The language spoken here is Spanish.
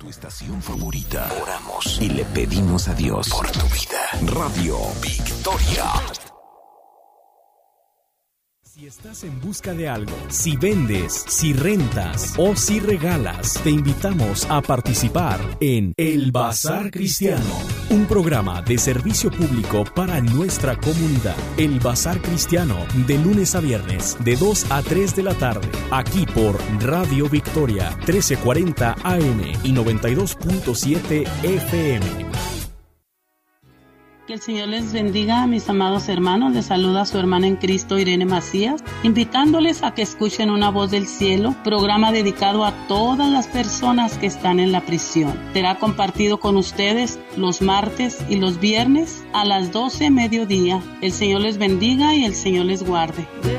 Tu estación favorita. Oramos y le pedimos a Dios por tu vida. Radio Victoria. Si estás en busca de algo, si vendes, si rentas o si regalas, te invitamos a participar en El Bazar Cristiano, un programa de servicio público para nuestra comunidad. El Bazar Cristiano, de lunes a viernes, de 2 a 3 de la tarde, aquí por Radio Victoria, 1340 AM y 92.7 FM. Que el Señor les bendiga a mis amados hermanos. Les saluda su hermana en Cristo, Irene Macías, invitándoles a que escuchen Una Voz del Cielo, programa dedicado a todas las personas que están en la prisión. Será compartido con ustedes los martes y los viernes a las 12 mediodía. El Señor les bendiga y el Señor les guarde.